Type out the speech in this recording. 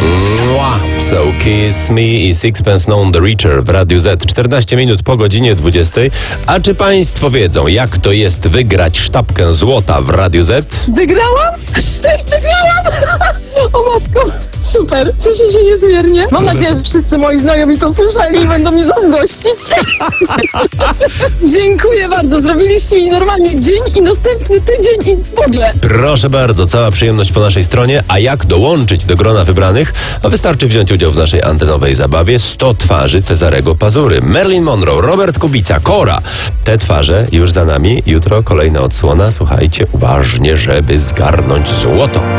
So Kiss Me i Sixpence None the Richer w Radiu Z. 14 minut po godzinie 20. A czy państwo wiedzą, jak to jest wygrać sztabkę złota w Radiu Z? Wygrałam? Wygrałam! O matko, super, cieszę się niezmiernie. Mam nadzieję, że wszyscy moi znajomi to słyszeli i będą mnie zazdrościć. Dziękuję bardzo, zrobiliście mi normalnie dzień i następny tydzień i w ogóle. Proszę bardzo, cała przyjemność po naszej stronie. A jak dołączyć do grona wybranych? No wystarczy wziąć udział w naszej antenowej zabawie 100 twarzy Cezarego Pazury. Marilyn Monroe, Robert Kubica, Kora. Te twarze już za nami. Jutro kolejna odsłona. Słuchajcie uważnie, żeby zgarnąć złoto.